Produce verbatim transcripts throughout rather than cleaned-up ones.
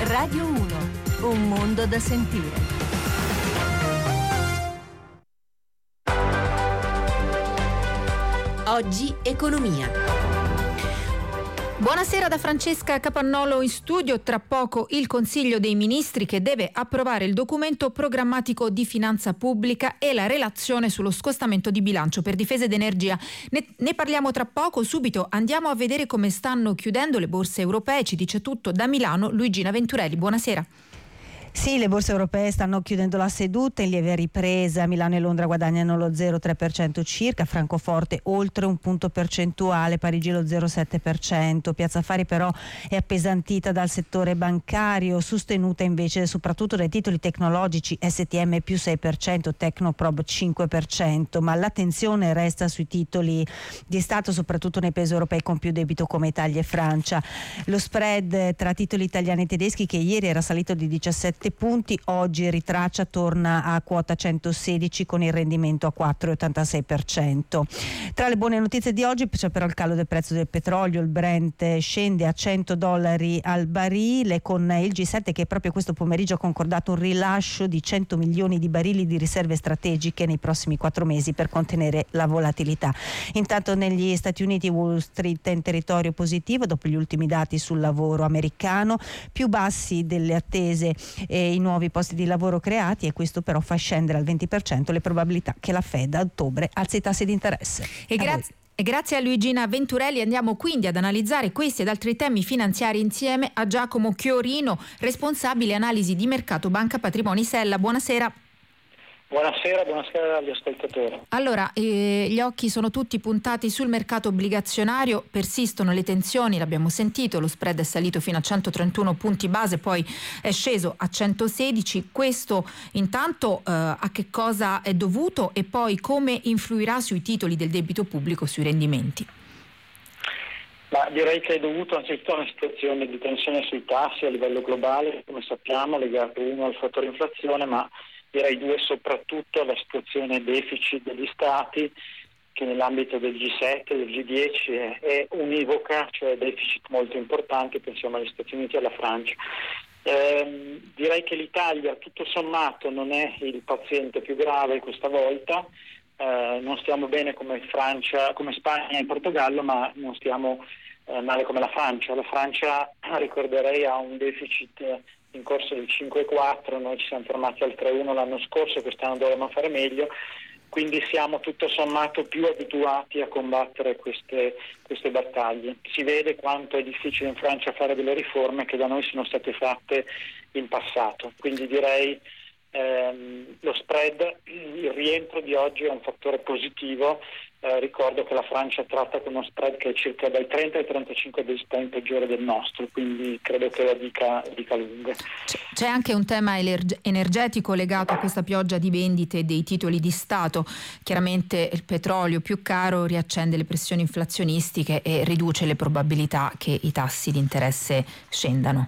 Radio uno, un mondo da sentire. Oggi economia. Buonasera da Francesca Capannolo in studio. Tra poco il Consiglio dei Ministri che deve approvare il documento programmatico di finanza pubblica e la relazione sullo scostamento di bilancio per difesa ed energia. Ne, ne parliamo tra poco. Subito andiamo a vedere come stanno chiudendo le borse europee. Ci dice tutto da Milano Luigina Venturelli. Buonasera. Sì, le borse europee stanno chiudendo la seduta in lieve ripresa. Milano e Londra guadagnano lo zero virgola tre per cento circa, Francoforte oltre un punto percentuale, Parigi lo zero virgola sette per cento. Piazza Affari però è appesantita dal settore bancario, sostenuta invece soprattutto dai titoli tecnologici, S T M più sei per cento, Tecnoprob cinque per cento, ma l'attenzione resta sui titoli di Stato, soprattutto nei paesi europei con più debito come Italia e Francia. Lo spread tra titoli italiani e tedeschi, che ieri era salito di diciassette punti, oggi ritraccia, torna a quota centosedici con il rendimento a quattro virgola ottantasei per cento. Tra le buone notizie di oggi c'è però il calo del prezzo del petrolio. Il Brent scende a cento dollari al barile, con il G sette che proprio questo pomeriggio ha concordato un rilascio di cento milioni di barili di riserve strategiche nei prossimi quattro mesi per contenere la volatilità. Intanto negli Stati Uniti Wall Street è in territorio positivo dopo gli ultimi dati sul lavoro americano, più bassi delle attese e i nuovi posti di lavoro creati, e questo però fa scendere al venti per cento le probabilità che la Fed a ottobre alzi i tassi di interesse. E grazie. E grazie a Luigina Venturelli andiamo quindi ad analizzare questi ed altri temi finanziari insieme a Giacomo Chiorino, responsabile analisi di mercato Banca Patrimoni Sella. Buonasera. Buonasera, buonasera agli ascoltatori. Allora, eh, gli occhi sono tutti puntati sul mercato obbligazionario, persistono le tensioni, l'abbiamo sentito, lo spread è salito fino a centotrentuno punti base, poi è sceso a centosedici. Questo intanto eh, a che cosa è dovuto e poi come influirà sui titoli del debito pubblico, sui rendimenti? Ma direi che è dovuto anzitutto a una situazione di tensione sui tassi a livello globale, come sappiamo, legato uno al fattore inflazione, ma direi due soprattutto alla situazione deficit degli stati, che nell'ambito del G sette, del G dieci è, è univoca, cioè deficit molto importanti, pensiamo agli Stati Uniti e alla Francia. Eh, direi che l'Italia tutto sommato non è il paziente più grave questa volta, eh, non stiamo bene come Francia, come Spagna e Portogallo, ma non stiamo eh, male come la Francia. La Francia, ricorderei, ha un deficit in corso del cinque virgola quattro, noi ci siamo fermati al tre virgola uno l'anno scorso, quest'anno dovremmo fare meglio, quindi siamo tutto sommato più abituati a combattere queste, queste battaglie. Si vede quanto è difficile in Francia fare delle riforme che da noi sono state fatte in passato, quindi direi ehm, lo spread, il rientro di oggi è un fattore positivo. Eh, ricordo che la Francia tratta con uno spread che è circa dai trenta ai trentacinque basis point peggiore del nostro, quindi credo che la dica, dica lunga. C'è anche un tema energetico legato a questa pioggia di vendite dei titoli di Stato. Chiaramente il petrolio più caro riaccende le pressioni inflazionistiche e riduce le probabilità che i tassi di interesse scendano.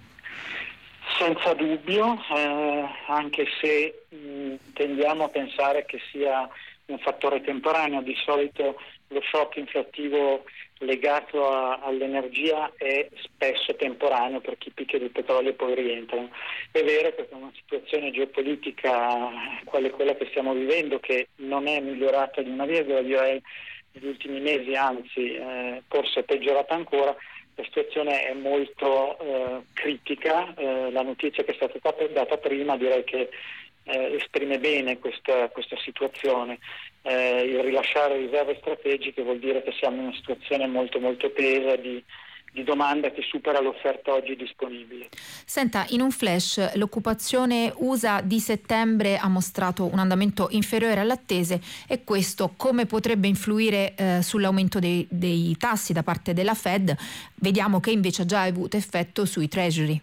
Senza dubbio, eh, anche se mh, tendiamo a pensare che sia un fattore temporaneo. Di solito lo shock inflattivo legato a, all'energia è spesso temporaneo perché i picchi del petrolio poi rientrano. È vero che con una situazione geopolitica quale quella che stiamo vivendo, che non è migliorata di una virgola, direi negli ultimi mesi, anzi eh, forse è peggiorata ancora, la situazione è molto eh, critica. Eh, la notizia che è stata data prima direi che Eh, esprime bene questa, questa situazione. Eh, il rilasciare riserve strategiche vuol dire che siamo in una situazione molto molto tesa di, di domanda che supera l'offerta oggi disponibile. Senta, in un flash, l'occupazione U S A di settembre ha mostrato un andamento inferiore alle attese, e questo come potrebbe influire eh, sull'aumento dei, dei tassi da parte della Fed? Vediamo che invece ha già avuto effetto sui treasury.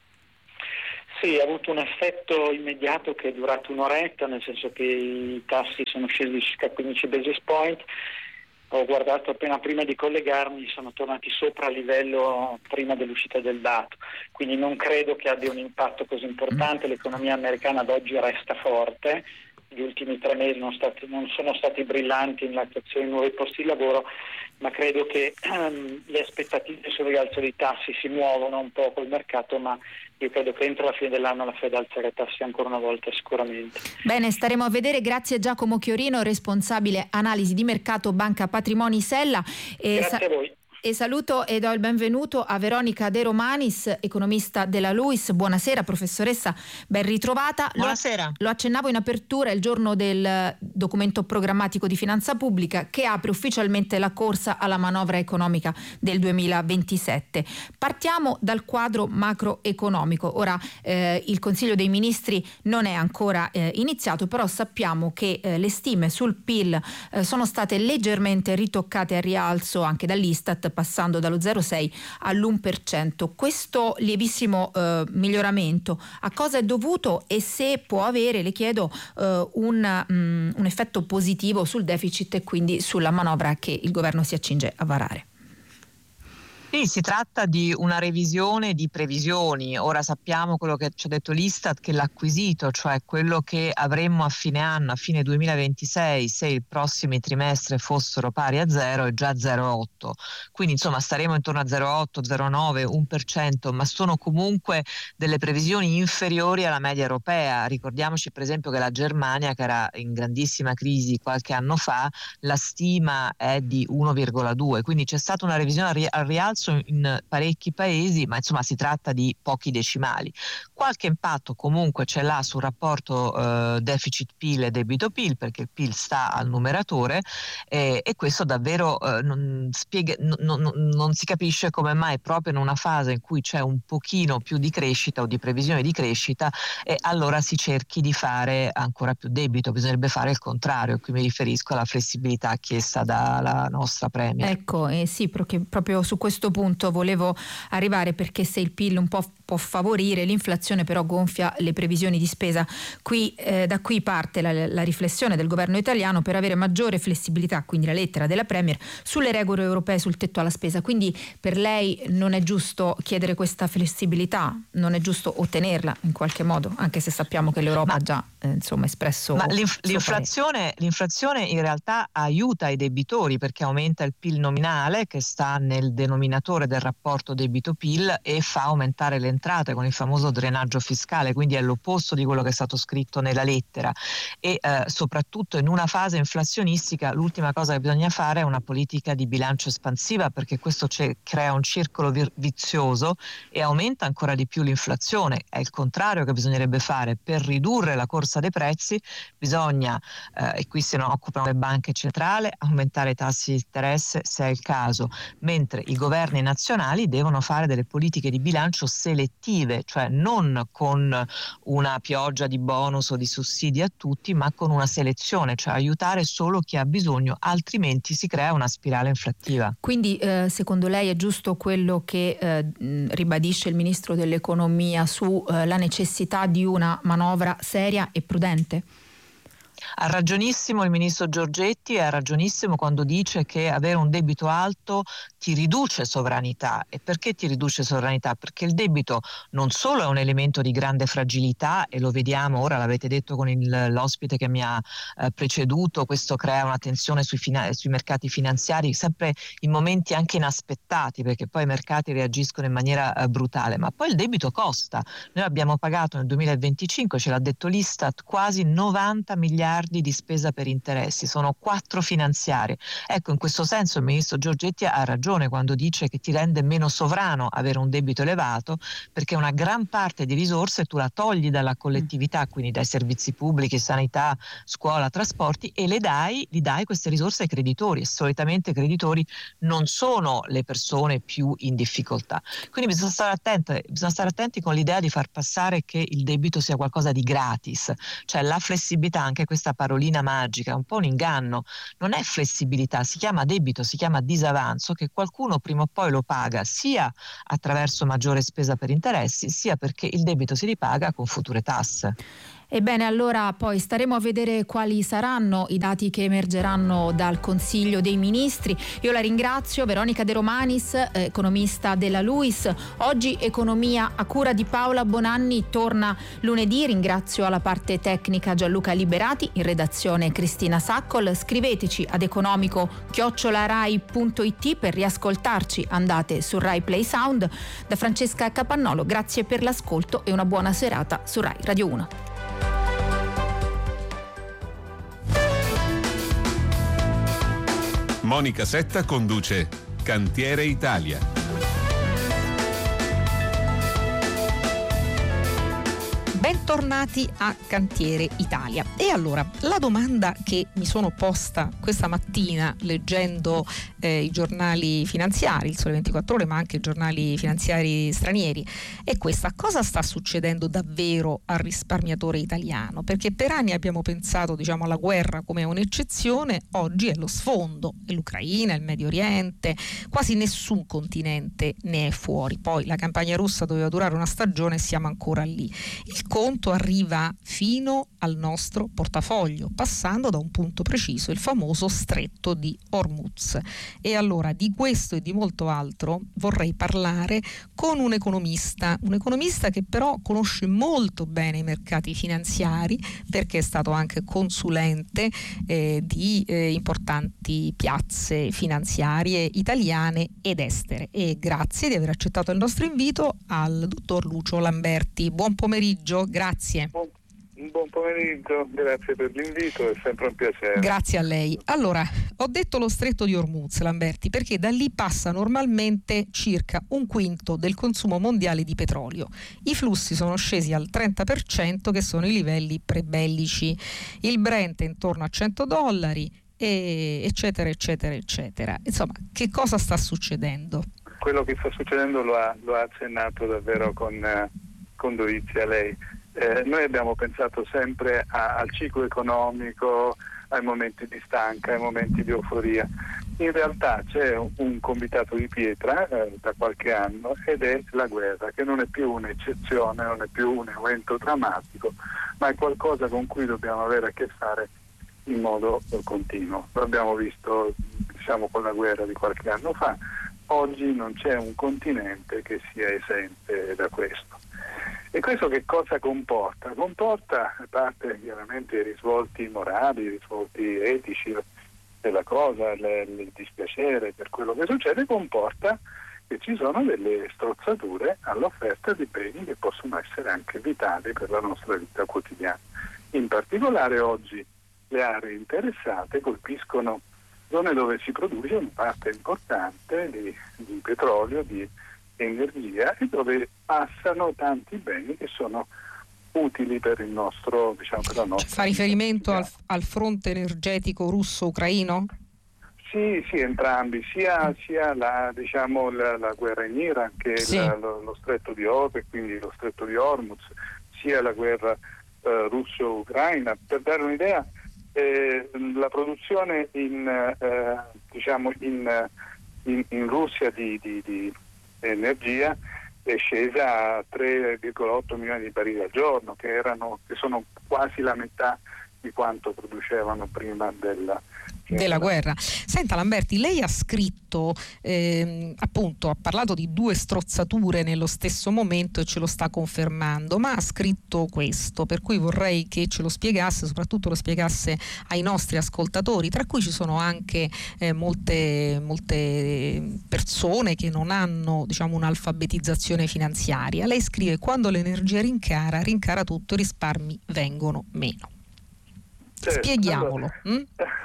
Sì, ha avuto un effetto immediato che è durato un'oretta, nel senso che i tassi sono scesi di circa quindici basis point. Ho guardato appena prima di collegarmi, sono tornati sopra a livello prima dell'uscita del dato, quindi non credo che abbia un impatto così importante. L'economia americana ad oggi resta forte, gli ultimi tre mesi non, stati, non sono stati brillanti nella creazione di nuovi posti di lavoro, ma credo che ehm, le aspettative sul rialzo dei tassi si muovono un po' col mercato, ma io credo che entro la fine dell'anno la Fed alzerà i tassi ancora una volta sicuramente. Bene, staremo a vedere. Grazie Giacomo Chiorino, responsabile analisi di mercato Banca Patrimoni Sella. E Grazie sa- a voi. E saluto e do il benvenuto a Veronica De Romanis, economista della LUISS. Buonasera professoressa, ben ritrovata. Buonasera. Lo, lo accennavo in apertura, il giorno del documento programmatico di finanza pubblica che apre ufficialmente la corsa alla manovra economica del duemilaventisette. Partiamo dal quadro macroeconomico. Ora eh, il Consiglio dei Ministri non è ancora eh, iniziato, però sappiamo che eh, le stime sul P I L eh, sono state leggermente ritoccate a rialzo anche dall'Istat, passando dallo zero virgola sei all'uno per cento. Questo lievissimo eh, miglioramento a cosa è dovuto e se può avere, le chiedo, eh, un, um, un effetto positivo sul deficit e quindi sulla manovra che il governo si accinge a varare? Sì, si tratta di una revisione di previsioni. Ora sappiamo quello che ci ha detto l'Istat, che l'acquisito, cioè quello che avremmo a fine anno, a fine duemilaventisei, se i prossimi trimestri fossero pari a zero, è già zero virgola otto. Quindi insomma staremo intorno a zero virgola otto, zero virgola nove, uno per cento, ma sono comunque delle previsioni inferiori alla media europea. Ricordiamoci per esempio che la Germania, che era in grandissima crisi qualche anno fa, la stima è di uno virgola due, quindi c'è stata una revisione al rialzo in parecchi paesi, ma insomma si tratta di pochi decimali. Qualche impatto comunque ce l'ha sul rapporto eh, deficit P I L e debito P I L, perché il P I L sta al numeratore eh, e questo davvero eh, non, spiega, non, non, non si capisce come mai proprio in una fase in cui c'è un pochino più di crescita o di previsione di crescita e allora si cerchi di fare ancora più debito. Bisognerebbe fare il contrario. Qui mi riferisco alla flessibilità chiesta dalla nostra Premier. Ecco, eh sì, perché proprio su questo punto volevo arrivare, perché se il P I L un po' può favorire, l'inflazione però gonfia le previsioni di spesa. Qui, eh, da qui parte la, la riflessione del governo italiano per avere maggiore flessibilità, quindi la lettera della Premier, sulle regole europee sul tetto alla spesa. Quindi per lei non è giusto chiedere questa flessibilità, non è giusto ottenerla in qualche modo, anche se sappiamo che l'Europa ha già eh, insomma espresso. Ma l'inf- l'inflazione, l'inflazione in realtà aiuta i debitori perché aumenta il P I L nominale che sta nel denominatore del rapporto debito-P I L e fa aumentare le entrate con il famoso drenaggio fiscale, quindi è l'opposto di quello che è stato scritto nella lettera e eh, soprattutto in una fase inflazionistica l'ultima cosa che bisogna fare è una politica di bilancio espansiva, perché questo crea un circolo vir- vizioso e aumenta ancora di più l'inflazione. È il contrario che bisognerebbe fare. Per ridurre la corsa dei prezzi bisogna, eh, e qui se ne occupano le banche centrali, aumentare i tassi di interesse se è il caso, mentre i governi nazionali devono fare delle politiche di bilancio selettive, cioè non con una pioggia di bonus o di sussidi a tutti, ma con una selezione, cioè aiutare solo chi ha bisogno, altrimenti si crea una spirale inflattiva. Quindi eh, secondo lei è giusto quello che eh, ribadisce il Ministro dell'Economia sulla eh, necessità di una manovra seria e prudente? Ha ragionissimo il ministro Giorgetti e ha ragionissimo quando dice che avere un debito alto ti riduce sovranità. E perché ti riduce sovranità? Perché il debito non solo è un elemento di grande fragilità, e lo vediamo ora, l'avete detto con il, l'ospite che mi ha eh, preceduto, questo crea una tensione sui, fina- sui mercati finanziari sempre in momenti anche inaspettati, perché poi i mercati reagiscono in maniera eh, brutale, ma poi il debito costa. Noi abbiamo pagato nel duemilaventicinque, ce l'ha detto l'Istat, quasi novanta miliardi di spesa per interessi, sono quattro finanziarie. Ecco, in questo senso il ministro Giorgetti ha ragione quando dice che ti rende meno sovrano avere un debito elevato, perché una gran parte di risorse tu la togli dalla collettività, quindi dai servizi pubblici, sanità, scuola, trasporti, e le dai, li dai queste risorse ai creditori, e solitamente i creditori non sono le persone più in difficoltà. Quindi bisogna stare attenti, bisogna stare attenti con l'idea di far passare che il debito sia qualcosa di gratis, cioè la flessibilità, anche questa parolina magica, è un po' un inganno, non è flessibilità, si chiama debito, si chiama disavanzo, che qualcuno prima o poi lo paga sia attraverso maggiore spesa per interessi, sia perché il debito si ripaga con future tasse. Ebbene, allora poi staremo a vedere quali saranno i dati che emergeranno dal Consiglio dei Ministri. Io la ringrazio, Veronica De Romanis, economista della LUISS. Oggi Economia a cura di Paola Bonanni torna lunedì. Ringrazio alla parte tecnica Gianluca Liberati, in redazione Cristina Saccol. Scriveteci ad economico chiocciola rai punto it per riascoltarci. Andate su Rai Play Sound. Da Francesca Capannolo, grazie per l'ascolto e una buona serata su Rai Radio uno. Monica Setta conduce Cantiere Italia. Bentornati a Cantiere Italia. E allora, la domanda che mi sono posta questa mattina leggendo eh, i giornali finanziari, il Sole ventiquattro Ore, ma anche i giornali finanziari stranieri, è questa: cosa sta succedendo davvero al risparmiatore italiano? Perché per anni abbiamo pensato, diciamo, alla guerra come un'eccezione, oggi è lo sfondo, è l'Ucraina, il Medio Oriente, quasi nessun continente ne è fuori. Poi la campagna russa doveva durare una stagione e siamo ancora lì. Il conto arriva fino al nostro portafoglio, passando da un punto preciso, il famoso stretto di Hormuz. E allora di questo e di molto altro vorrei parlare con un economista, un economista che però conosce molto bene i mercati finanziari, perché è stato anche consulente eh, di eh, importanti piazze finanziarie italiane ed estere. E grazie di aver accettato il nostro invito al dottor Lucio Lamberti. Buon pomeriggio. Grazie. Buon, buon pomeriggio, grazie per l'invito, è sempre un piacere. Grazie a lei. Allora, ho detto lo stretto di Hormuz, Lamberti, perché da lì passa normalmente circa un quinto del consumo mondiale di petrolio. I flussi sono scesi al trenta per cento, che sono i livelli prebellici. Il Brent è intorno a cento dollari, e eccetera, eccetera, eccetera. Insomma, che cosa sta succedendo? Quello che sta succedendo lo ha, lo ha accennato davvero con... Eh, con dovizia lei. Eh, noi abbiamo pensato sempre a, al ciclo economico, ai momenti di stanca, ai momenti di euforia. In realtà c'è un, un convitato di pietra eh, da qualche anno, ed è la guerra, che non è più un'eccezione, non è più un evento drammatico, ma è qualcosa con cui dobbiamo avere a che fare in modo eh, continuo. Lo abbiamo visto, diciamo, con la guerra di qualche anno fa. Oggi non c'è un continente che sia esente da questo. E questo che cosa comporta? Comporta, a parte chiaramente i risvolti morali, i risvolti etici della cosa, il dispiacere per quello che succede, comporta che ci sono delle strozzature all'offerta di beni che possono essere anche vitali per la nostra vita quotidiana. In particolare oggi le aree interessate colpiscono zone dove si produce una parte importante di, di petrolio, di energia, e dove passano tanti beni che sono utili per il nostro, diciamo, per la nostra. Fa riferimento al, al fronte energetico russo-ucraino? Sì, sì, entrambi, sia, sia la, diciamo, la, la guerra in Iran che sì. la, lo, lo stretto di Hormuz, quindi lo stretto di Hormuz, sia la guerra eh, russo-ucraina. Per dare un'idea, eh, la produzione in, eh, diciamo in, in, in Russia di, di, di energia è scesa a tre virgola otto milioni di barili al giorno, che erano che sono quasi la metà di quanto producevano prima della della guerra. Senta Lamberti, lei ha scritto ehm, appunto, ha parlato di due strozzature nello stesso momento e ce lo sta confermando, ma ha scritto questo, per cui vorrei che ce lo spiegasse, soprattutto lo spiegasse ai nostri ascoltatori, tra cui ci sono anche eh, molte, molte persone che non hanno, diciamo, un'alfabetizzazione finanziaria. Lei scrive: quando l'energia rincara, rincara tutto, i risparmi vengono meno. Certo, spieghiamolo. allora. Mm?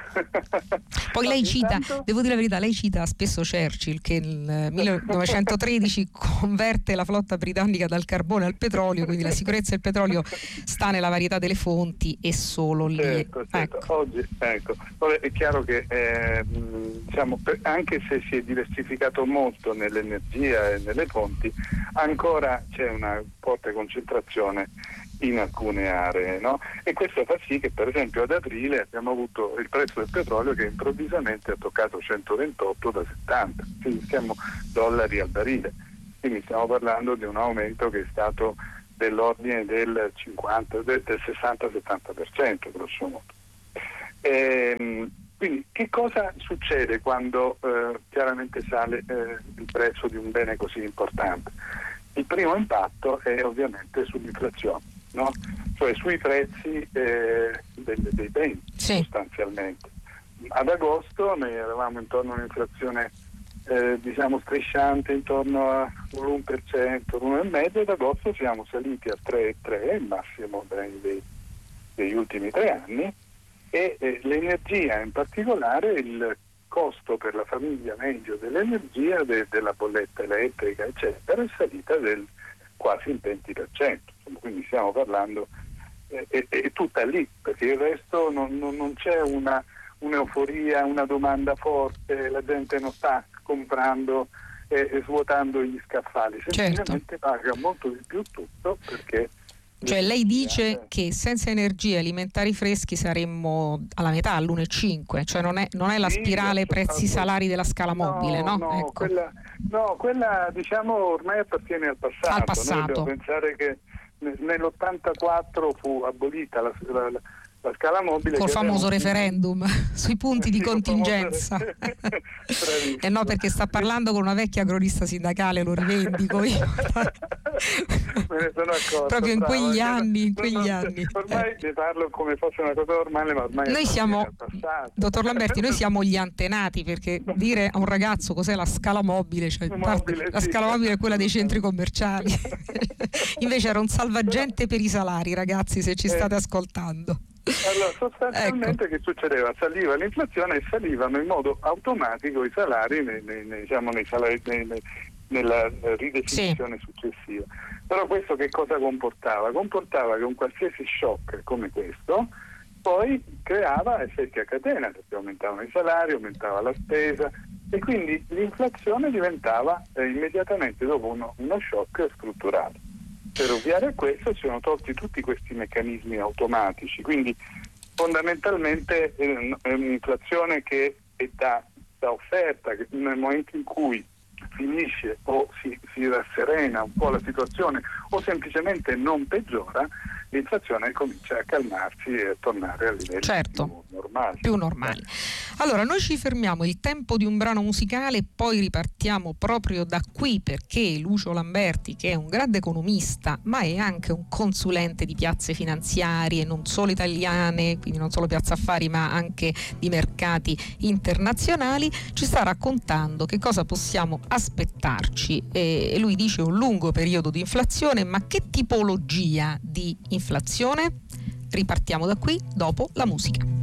Poi lei cita, Intanto... devo dire la verità, lei cita spesso Churchill, che nel millenovecentotredici converte la flotta britannica dal carbone al petrolio, quindi la sicurezza del petrolio sta nella varietà delle fonti e solo lì. Certo, certo. Ecco. Oggi, ecco. Vabbè, è chiaro che eh, diciamo, per, anche se si è diversificato molto nell'energia e nelle fonti, ancora c'è una forte concentrazione in alcune aree, no? E questo fa sì che, per esempio, ad aprile abbiamo avuto il prezzo del petrolio che improvvisamente ha toccato centoventotto da settanta, quindi siamo dollari al barile, quindi stiamo parlando di un aumento che è stato dell'ordine del cinquanta, del sessanta settanta per cento grosso modo. Ehm, quindi che cosa succede quando eh, chiaramente sale eh, il prezzo di un bene così importante? Il primo impatto è ovviamente sull'inflazione, no? Cioè sui prezzi eh, dei, dei beni, sì, sostanzialmente. Ad agosto noi eravamo intorno a un'inflazione eh, diciamo strisciante intorno all'uno per cento, l'uno virgola cinque per cento, ad agosto siamo saliti a tre virgola tre per cento, il massimo dei, dei, degli ultimi tre anni, e eh, l'energia, in particolare il costo per la famiglia medio dell'energia, de, della bolletta elettrica eccetera, è salita del quasi il venti per cento. Insomma, quindi stiamo parlando eh, è, è tutta lì, perché il resto non, non, non c'è una un'euforia, una domanda forte, la gente non sta comprando e, e svuotando gli scaffali, semplicemente certo, paga molto di più tutto, perché cioè lei dice che senza energie alimentari freschi saremmo alla metà, all'uno virgola cinque, cioè non è, non è la spirale sì, prezzi-salari della scala mobile, no? No, ecco. quella, no, quella diciamo ormai appartiene al passato. Al passato. Noi dobbiamo pensare che nell'ottantaquattro fu abolita la, la, la la scala mobile col famoso referendum sui punti di contingenza. E eh no, perché sta parlando con una vecchia cronista sindacale, lo rivendico io. Me ne sono accorto, proprio in bravo, quegli anni, in quegli non, anni. Ormai eh. ne parlo come fosse una cosa normale, ma ormai noi siamo, dottor Lamberti, noi siamo gli antenati, perché dire a un ragazzo cos'è la scala mobile, cioè mobile, la sì. scala mobile è quella dei centri commerciali. Invece era un salvagente per i salari, ragazzi, se ci state ascoltando. Allora, sostanzialmente ecco, che succedeva? Saliva l'inflazione e salivano in modo automatico i salari, nei, nei, nei, diciamo, nei salari nei, nei, nella ridefinizione sì, successiva. Però questo che cosa comportava? Comportava che un qualsiasi shock come questo poi creava effetti a catena, perché aumentavano i salari, aumentava la spesa, e quindi l'inflazione diventava eh, immediatamente dopo uno, uno shock strutturale. Per ovviare a questo si sono tolti tutti questi meccanismi automatici, quindi fondamentalmente è un'inflazione che è da, da offerta, che nel momento in cui finisce o si, si rasserena un po' la situazione o semplicemente non peggiora, l'inflazione comincia a calmarsi e a tornare a livelli certo, più normali. Più normali. Allora, noi ci fermiamo il tempo di un brano musicale, poi ripartiamo proprio da qui, perché Lucio Lamberti, che è un grande economista, ma è anche un consulente di piazze finanziarie, non solo italiane, quindi non solo Piazza Affari, ma anche di mercati internazionali, ci sta raccontando che cosa possiamo aspettarci. E lui dice un lungo periodo di inflazione, ma che tipologia di inflazione? Ripartiamo da qui dopo la musica.